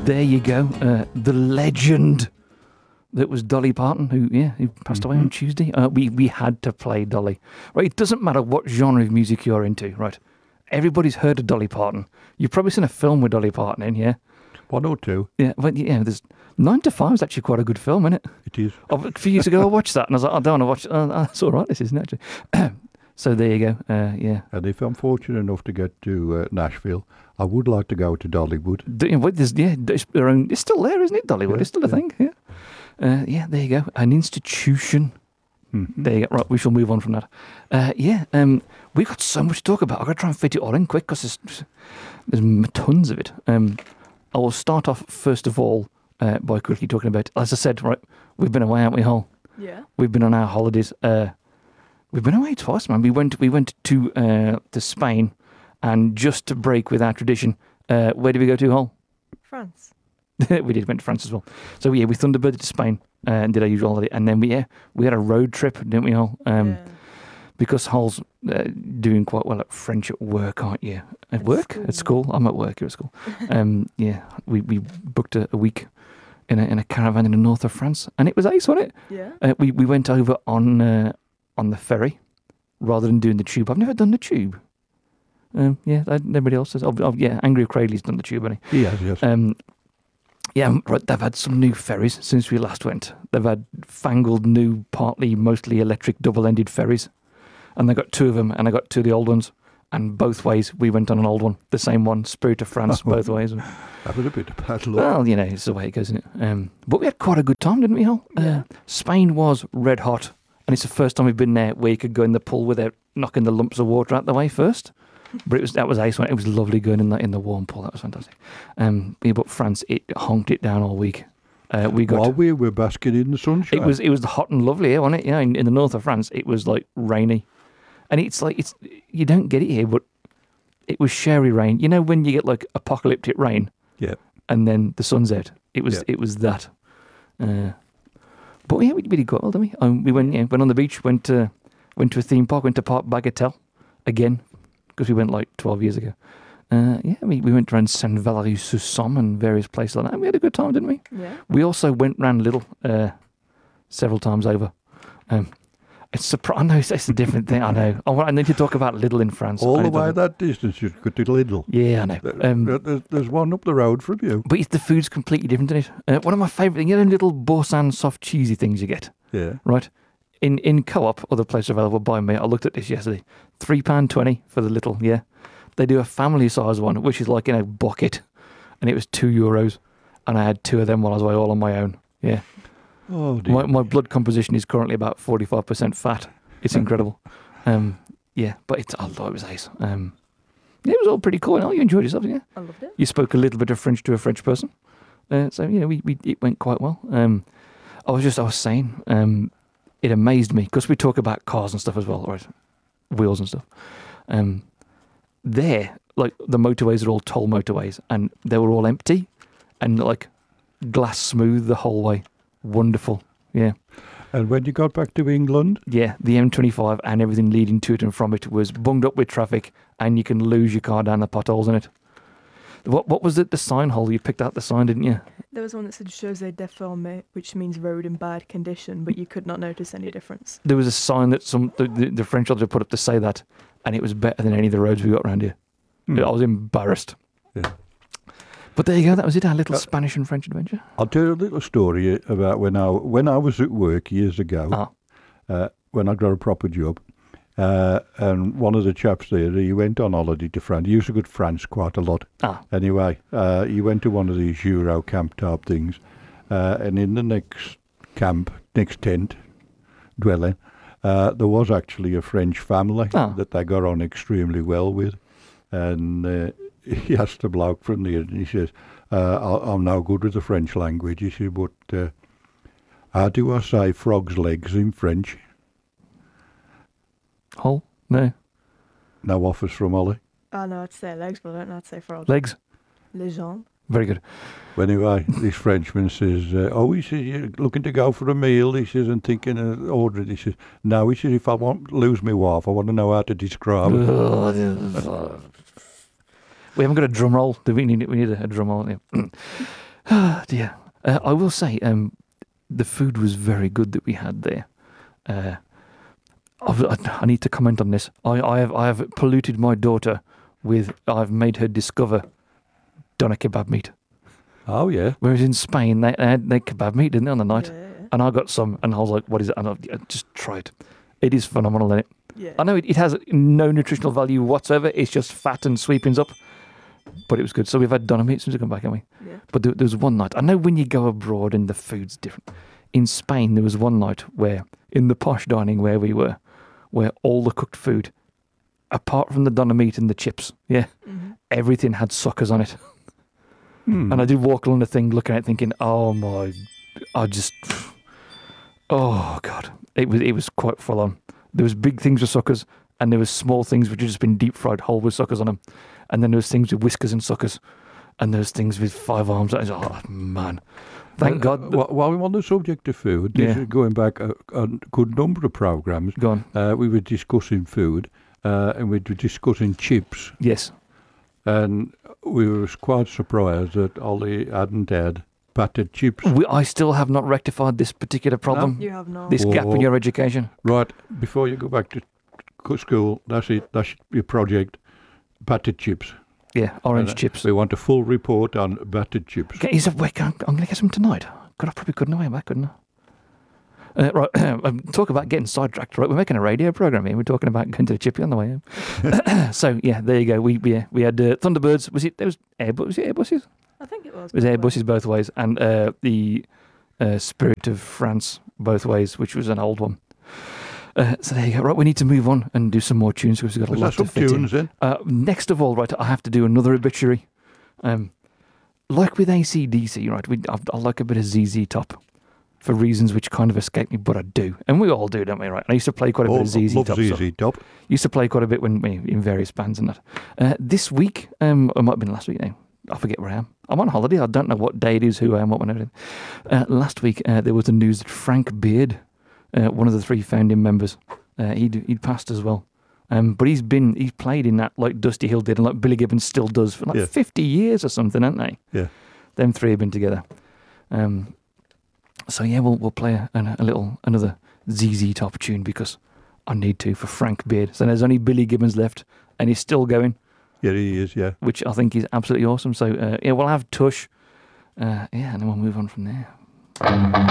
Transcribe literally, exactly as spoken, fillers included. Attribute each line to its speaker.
Speaker 1: There you go. Uh, the legend that was Dolly Parton, who yeah, who passed away
Speaker 2: Mhm.
Speaker 1: on Tuesday. Uh, we we had to play Dolly. Right, it doesn't matter what genre of music you're into. Right, everybody's heard of Dolly Parton. You've probably seen a film with Dolly Parton in. Yeah,
Speaker 2: One or two.
Speaker 1: yeah. But yeah, there's Nine to Five is actually quite a good film, isn't it?
Speaker 2: It is.
Speaker 1: Oh, a few years ago, I watched that and I was like, I don't want to watch. Uh, that's all right. This isn't actually. So there you go. Uh, yeah.
Speaker 2: And if I'm fortunate enough to get to uh, Nashville, I would like to go to Dollywood.
Speaker 1: Do, you know, what, there's, yeah, there's their own, it's still there, isn't it? Dollywood,
Speaker 2: Yeah,
Speaker 1: it's still a
Speaker 2: yeah.
Speaker 1: thing. Yeah. Uh, yeah. There you go. An institution.
Speaker 2: Mhm.
Speaker 1: There you go. Right, we shall move on from that. Uh, yeah, um, we've got so much to talk about. I've got to try and fit it all in quick because there's, there's m- tons of it. Um, I will start off, first of all, uh, by quickly talking about, as I said, right, we've been away, haven't we, Hol?
Speaker 3: Yeah.
Speaker 1: We've been on our holidays. Uh, we've been away twice, man. We went we went to uh, to Spain, and just to break with our tradition, uh, where did we go to, Hol?
Speaker 3: France.
Speaker 1: We did, went to France as well. So, yeah, we Thunderbirded to Spain uh, and did our usual holiday. And then we, yeah, we had a road trip, didn't we, Hol? Um,
Speaker 3: yeah.
Speaker 1: Because Hol's uh, doing quite well at French at work, aren't you? At,
Speaker 3: At
Speaker 1: work?
Speaker 3: school.
Speaker 1: At school? I'm at work, you're at school. um, yeah, we, we booked a, a week in a, in a caravan in the north of France. And it was ace, wasn't it?
Speaker 3: Yeah.
Speaker 1: Uh, we, we went over on uh, on the ferry rather than doing the tube. I've never done the tube. Um, yeah, I- nobody else has. Oh, oh, yeah, Angry Cradley's done the tube, hasn't he?
Speaker 2: Yes, yes.
Speaker 1: Um, yeah, right, they've had some new ferries since we last went. They've had fangled new, partly, mostly electric, double-ended ferries. And they got two of them, and I got two of the old ones. And both ways, we went on an old one. The same one, Spirit of France, both ways. And,
Speaker 2: That was a bit of bad luck.
Speaker 1: well, you know, it's the way it goes, isn't it? Um, but we had quite a good time, didn't we, Hal?
Speaker 3: Yeah.
Speaker 1: Uh, Spain was red hot. And it's the first time we've been there where you could go in the pool without knocking the lumps of water out the way first. But it was that was ace. It was lovely going in the in the warm pool. That was fantastic. Um, yeah, but France, it honked it down all week. Uh, we got
Speaker 2: While we were basking in the sunshine.
Speaker 1: it was it was hot and lovely here, wasn't it? Yeah, in, in the north of France, it was like rainy, and it's like it's you don't get it here, but it was sherry rain. You know when you get like apocalyptic rain,
Speaker 2: Yeah.
Speaker 1: and then the sun's out. It was
Speaker 2: Yeah.
Speaker 1: it was that. Uh, but yeah, we we did quite well, didn't we? Um, we went yeah, went on the beach, went to went to a theme park, went to Park Bagatelle again because we went like twelve years ago. Uh, yeah, we, we went around Saint Valery sous Somme and various places like that. And we had a good time, didn't we?
Speaker 3: Yeah.
Speaker 1: We also went round Lidl uh, several times over. Um, it's surpri- I know it's, it's a different thing. I know. I, want, I need to talk about Lidl in France.
Speaker 2: All
Speaker 1: I
Speaker 2: the
Speaker 1: need to
Speaker 2: way
Speaker 1: talk-
Speaker 2: that distance, you could to Lidl.
Speaker 1: Yeah, I know.
Speaker 2: There-
Speaker 1: Um,
Speaker 2: there- there's, there's one up the road from you.
Speaker 1: but it's, the food's completely different, isn't it? Uh, one of my favourite things, you know, little Boursin soft cheesy things you get,
Speaker 2: Yeah.
Speaker 1: right? In in Co-op, other place available by me, I looked at this yesterday. three pounds twenty for the little, yeah. They do a family size one, which is like in a bucket, and it was two euros. And I had two of them while I was away all on my own. Yeah.
Speaker 2: Oh, dear.
Speaker 1: My, my blood composition is currently about forty-five percent fat. It's incredible. um, yeah, but it's, I thought it was ace. Um, yeah, it was all pretty cool. You know, you enjoyed yourself, yeah.
Speaker 3: I loved it.
Speaker 1: You spoke a little bit of French to a French person. Uh, so, you know, we, we it went quite well. Um, I was just, I was saying, um, it amazed me, because we talk about cars and stuff as well, right? Wheels and stuff. Um, there, like, the motorways are all toll motorways, and they were all empty, and, like, glass smooth the whole way. Wonderful. Yeah.
Speaker 2: And when you got back to England,
Speaker 1: Yeah, the M twenty-five and everything leading to it and from it was bunged up with traffic, and you can lose your car down the potholes in it. What what was it? The sign hole? You picked out the sign, didn't you?
Speaker 3: There was one that said José Deformé, which means road in bad condition, but you could not notice any difference.
Speaker 1: There was a sign that some the, the, the French officer put up to say that, and it was better than any of the roads we got around here.
Speaker 2: Hmm.
Speaker 1: I was embarrassed.
Speaker 2: Yeah.
Speaker 1: But there you go. That was it. Our little
Speaker 2: Uh,
Speaker 1: Spanish and French adventure.
Speaker 2: I'll tell you a little story about when I when I was at work years ago,
Speaker 1: Ah,
Speaker 2: uh, when I got a proper job. Uh, and one of the chaps there, he went on holiday to France. He used to go to France quite a lot.
Speaker 1: ah,
Speaker 2: Anyway, uh, he went to one of these Euro camp type things. Uh, and in the next camp, next tent, dwelling, uh, there was actually a French family
Speaker 1: Ah.
Speaker 2: that they got on extremely well with. And uh, he asked the bloke from there, and he says, uh, I- I'm no good with the French language. He said, but uh, how do I say frog's legs in French?
Speaker 1: hole? No,
Speaker 2: No offers from Ollie.
Speaker 3: I know how to say legs, but I don't know how to say frog.
Speaker 1: legs.
Speaker 3: Les jambes.
Speaker 1: Very good.
Speaker 2: But anyway, this Frenchman says, uh, oh, he says, you're looking to go for a meal, he says, and thinking of ordering. He says, no, he says, if I want to lose my wife, I want to know how to describe it.
Speaker 1: We haven't got a drum roll. Do we need? We need a, a drum roll. Yeah. Ah, dear. Uh, I will say, um, the food was very good that we had there. Uh, I've, I I need to comment on this. I, I have I have polluted my daughter with. I've made her discover doner kebab meat.
Speaker 2: Oh, yeah.
Speaker 1: Whereas in Spain they they had they kebab meat, didn't they, on the night?
Speaker 3: Yeah.
Speaker 1: And I got some, and I was like, "What is it?" And I I just try it. It is phenomenal, isn't it?
Speaker 3: Yeah.
Speaker 1: I know it, it has no nutritional value whatsoever. It's just fat and sweepings up. But it was good. So we've had doner meat since we come back, haven't we?
Speaker 3: Yeah.
Speaker 1: But there, there was one night. I know when you go abroad and the food's different. In Spain, there was one night where, in the posh dining where we were, where all the cooked food, apart from the doner meat and the chips, yeah,
Speaker 3: Mhm.
Speaker 1: everything had suckers on it.
Speaker 2: Hmm.
Speaker 1: And I did walk along the thing looking at it thinking, oh my, I just, oh God. It was it was quite full on. There was big things with suckers, and there was small things which had just been deep fried whole with suckers on them. And then there was things with whiskers and suckers. And there was things with five arms. I was like, oh man. Thank
Speaker 2: Well,
Speaker 1: God.
Speaker 2: uh, wh- while we're on the subject of food, this
Speaker 1: Yeah.
Speaker 2: is going back a, a good number of programs.
Speaker 1: Go on.
Speaker 2: Uh, we were discussing food, uh, and we were discussing chips,
Speaker 1: Yes.
Speaker 2: and we were quite surprised that Ollie hadn't had battered chips.
Speaker 1: We, I still have not rectified this particular problem.
Speaker 3: You have not.
Speaker 1: This gap in
Speaker 2: Oh.
Speaker 1: your education.
Speaker 2: Right, before you go back to co- school, that's it. That's your project. Battered chips.
Speaker 1: Yeah, orange
Speaker 2: And, uh,
Speaker 1: chips.
Speaker 2: We want a full report on battered chips.
Speaker 1: Okay, is it, wait, I'm, I'm going to get some tonight. God, I probably couldn't have back, couldn't I? Uh, right, um, talk about getting sidetracked. Right, we're making a radio program here. We're talking about going to the chippy on the way home. So yeah, there you go. We we, we had uh, Thunderbirds. Was it? There was Airbus. Was it Airbuses?
Speaker 3: I think it was.
Speaker 1: It was
Speaker 3: by the way.
Speaker 1: Airbuses both ways, and uh, the uh, Spirit of France both ways, which was an old one. Uh, so there you go. Right, we need to move on and do some more tunes because we've got a
Speaker 2: Was
Speaker 1: lot
Speaker 2: that some
Speaker 1: to fit in.
Speaker 2: tunes then?
Speaker 1: Uh, next of all, right, I have to do another obituary. Um, like with A C D C, right, we, I, I like a bit of Z Z Top for reasons which kind of escape me, but I do. And we all do, don't we, right? I used to play quite a
Speaker 2: Oh,
Speaker 1: bit of Z Z
Speaker 2: love
Speaker 1: Top.
Speaker 2: Z
Speaker 1: stuff.
Speaker 2: Z Top.
Speaker 1: Used to play quite a bit when we in various bands and that. Uh, this week, um, it might have been last week now. I forget where I am. I'm on holiday. I don't know what day it is, who I am, what one everything. Uh, last week, uh, there was the news that Frank Beard, uh, one of the three founding members, uh, he'd, he'd passed as well. Um, but he's been, he's played in that like Dusty Hill did and like Billy Gibbons still does for like
Speaker 2: Yeah.
Speaker 1: fifty years or something, haven't they?
Speaker 2: Yeah.
Speaker 1: Them three have been together. Um, so yeah, we'll we'll play a, a, a little another Z Z Top tune because I need to for Frank Beard. So there's only Billy Gibbons left, and he's still going,
Speaker 2: Yeah, he is, yeah.
Speaker 1: which I think is absolutely awesome. So uh, yeah, we'll have Tush, uh, yeah, and then we'll move on from there.